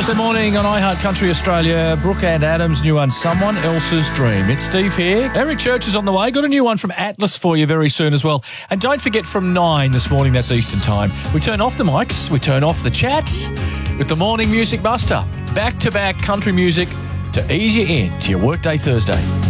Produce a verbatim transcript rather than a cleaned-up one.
Thursday morning on iHeart Country Australia. Brooke and Adam's new one, Someone Else's Dream. It's Steve here. Eric Church is on the way. Got a new one from Atlas for you very soon as well. And don't forget, from nine this morning, that's Eastern Time, we turn off the mics, we turn off the chats with the Morning Music Buster. Back-to-back country music to ease you in to your workday Thursday.